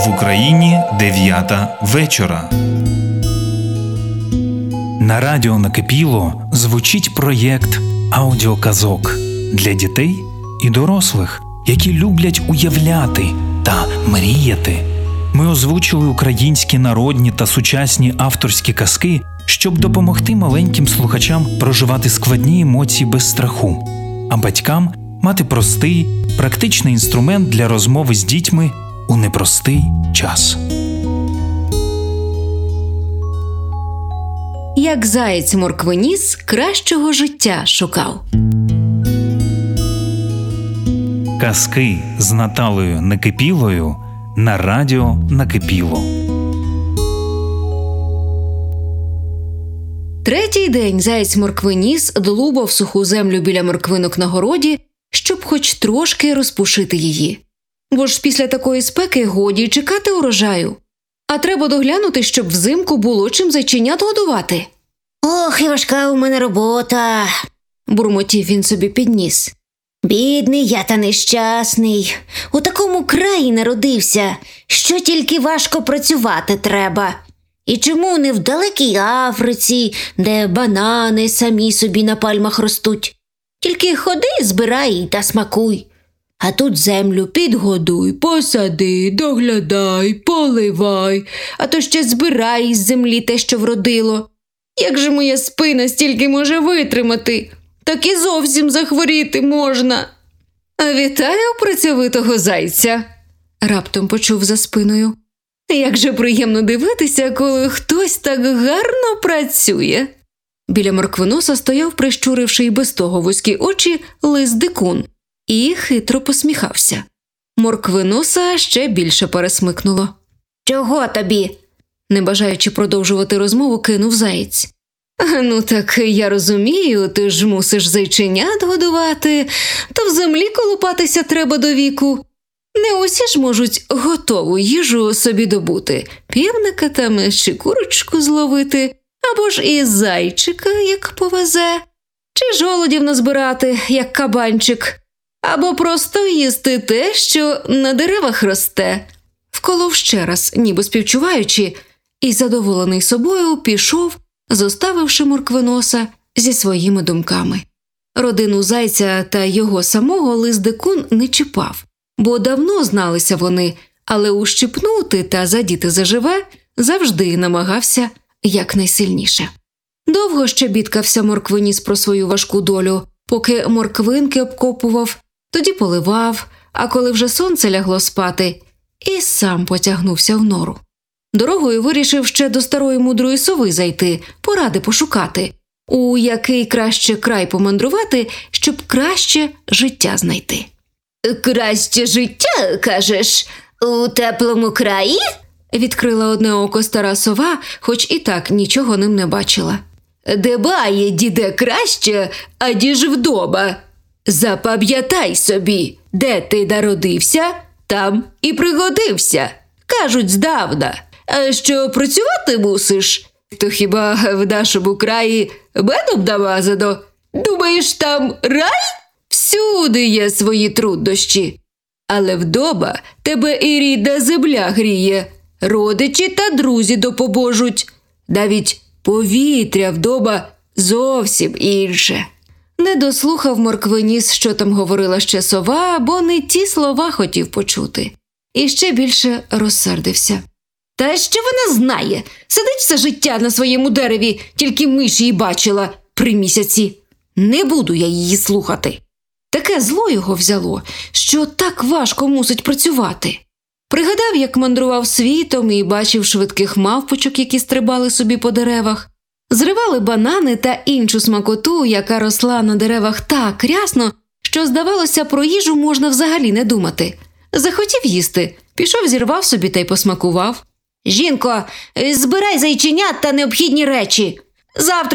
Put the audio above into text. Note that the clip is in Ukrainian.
В Україні 9 вечора. На радіо «Накипіло» звучить проєкт аудіоказок для дітей і дорослих, які люблять уявляти та мріяти. Ми озвучили українські народні та сучасні авторські казки, щоб допомогти маленьким слухачам проживати складні емоції без страху, а батькам мати простий, практичний інструмент для розмови з дітьми у непростий час. Як заєць-морквоніс кращого життя шукав. Казки з Наталею Некипілою на радіо «Накипіло». Третій день заєць-морквоніс долубав суху землю біля морквинок на городі, щоб хоч трошки розпушити її. Бо ж після такої спеки годі й чекати урожаю. А треба доглянути, щоб взимку було чим зайченят годувати. «Ох, і важка у мене робота!» – бурмотів він собі під ніс. «Бідний я та нещасний. У такому краї народився, що тільки важко працювати треба. І чому не в далекій Африці, де банани самі собі на пальмах ростуть? Тільки ходи, збирай та смакуй. А тут землю підгодуй, посади, доглядай, поливай, а то ще збирай із землі те, що вродило. Як же моя спина стільки може витримати? Так і зовсім захворіти можна». «Вітаю працьовитого зайця», – раптом почув за спиною. «Як же приємно дивитися, коли хтось так гарно працює». Біля морквоноса стояв, прищуривши й без того вузькі очі, лис-дикун і хитро посміхався. Морквоноса ще більше пересмикнуло. «Чого тобі?» – не бажаючи продовжувати розмову, кинув заєць. «Ну так я розумію, ти ж мусиш зайченят годувати, то в землі колупатися треба до віку. Не усі ж можуть готову їжу собі добути, півника там чи курочку зловити, або ж і зайчика, як повезе, чи жолудів назбирати, як кабанчик, або просто їсти те, що на деревах росте». Вколов ще раз, ніби співчуваючи, і задоволений собою пішов, зоставивши морквоноса зі своїми думками. Родину зайця та його самого лис-дикун не чіпав, бо давно зналися вони, але ущипнути та задіти заживе завжди намагався якнайсильніше. Довго ще бідкався морквоніс про свою важку долю, поки морквинки обкопував, тоді поливав, а коли вже сонце лягло спати, і сам потягнувся в нору. Дорогою вирішив ще до старої мудрої сови зайти, поради пошукати, у який краще край помандрувати, щоб краще життя знайти. «Краще життя, кажеш, у теплому краї?» – відкрила одне око стара сова, хоч і так нічого ним не бачила. «Дбає, діде, краще, аніж вдома. Запам'ятай собі, де ти народився, там і пригодився. Кажуть здавна. А що працювати мусиш, то хіба в нашому краї медом намазано? Думаєш, там рай? Всюди є свої труднощі. Але вдома тебе і рідна земля гріє, родичі та друзі допоможуть. Навіть повітря вдома зовсім інше». Не дослухав морквоніс, що там говорила ще сова, бо не ті слова хотів почути. І ще більше розсердився. «Та що вона знає? Сидить все життя на своєму дереві, тільки миш її бачила при місяці. Не буду я її слухати». Таке зло його взяло, що так важко мусить працювати. Пригадав, як мандрував світом і бачив швидких мавпочок, які стрибали собі по деревах, зривали банани та іншу смакоту, яка росла на деревах так рясно, що, здавалося, про їжу можна взагалі не думати. Захотів їсти, пішов, зірвав собі та й посмакував. «Жінко, збирай зайченят та необхідні речі. Завтра